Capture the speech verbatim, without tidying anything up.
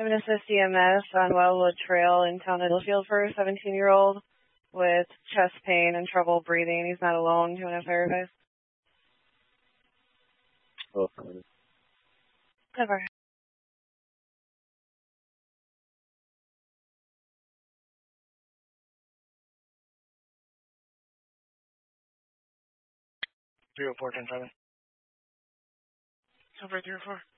I'm an assist E M S on Wildwood Trail in town Littlefield for a seventeen-year-old with chest pain and trouble breathing. He's not alone. Do you want to fire advice? Oh, Never. three oh four, ten seven. Over three oh four.